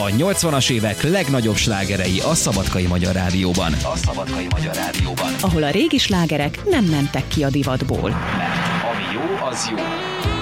A 80-as évek legnagyobb slágerei a Szabadkai Magyar Rádióban. Ahol a régi slágerek nem mentek ki a divatból. Mert ami jó, az jó.